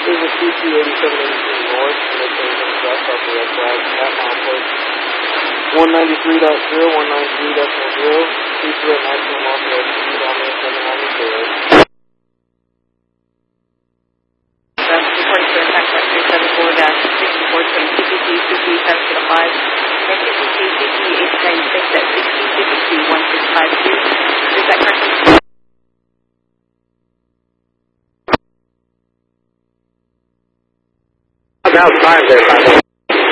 This is CC 8782 North, maintaining west off the red flag at milepost 193.0, 193.0, please do a maximum authorized speed on the 790. Reporting to attack by 374-6420 CPC CC 705 and CPC CC 896 at 1652-1652. Is that correct? How's time there,